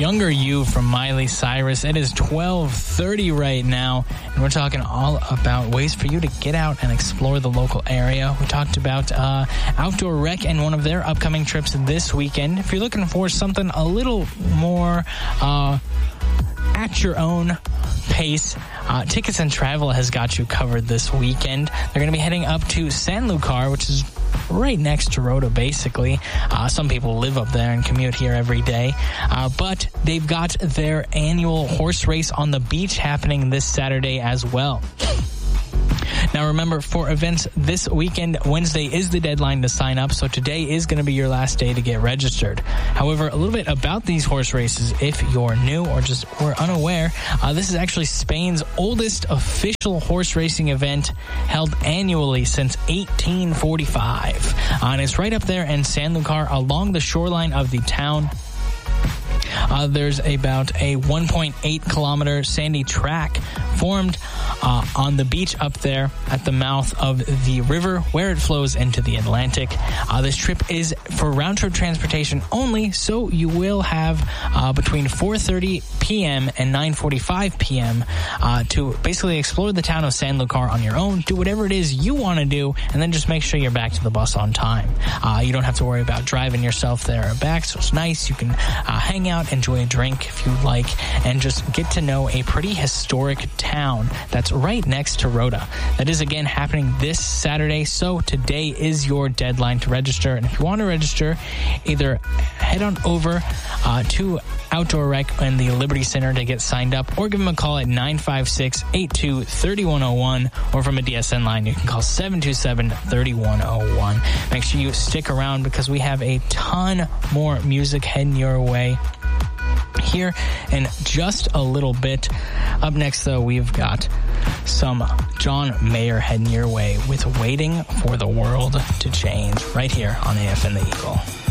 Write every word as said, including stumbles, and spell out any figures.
Younger You from Miley Cyrus. It is twelve thirty right now, and we're talking all about ways for you to get out and explore the local area. We talked about uh, Outdoor Rec and one of their upcoming trips this weekend. If you're looking for something a little more uh, at your own pace, uh, Tickets and Travel has got you covered this weekend. They're going to be heading up to San Lucar, which is right next to Rhoda, basically. Uh, some people live up there and commute here every day. Uh, but they've got their annual horse race on the beach happening this Saturday as well. Now, remember, for events this weekend, Wednesday is the deadline to sign up, so today is going to be your last day to get registered. However, a little bit about these horse races, if you're new or just were unaware, uh, this is actually Spain's oldest official horse racing event, held annually since eighteen forty-five. Uh, and it's right up there in Sanlúcar along the shoreline of the town. Uh, there's about a one point eight kilometer sandy track formed uh, on the beach up there at the mouth of the river where it flows into the Atlantic. Uh, this trip is for round trip transportation only, so you will have uh, between four thirty p.m. and nine forty-five p.m. Uh, to basically explore the town of Sanlúcar on your own, do whatever it is you want to do, and then just make sure you're back to the bus on time. Uh, you don't have to worry about driving yourself there or back, so it's nice. You can uh, hang out, enjoy a drink if you like, and just get to know a pretty historic town that's right next to Rhoda. That is, again, happening this Saturday, so today is your deadline to register. And if you want to register, either head on over uh, to Outdoor Rec and the Liberty Center to get signed up, or give them a call at nine five six, eight two three one zero one, or from a D S N line, you can call seven two seven, three one zero one. Make sure you stick around because we have a ton more music heading your way here in just a little bit. Up next, though, we've got some John Mayer heading your way with Waiting for the World to Change right here on A F M The Eagle.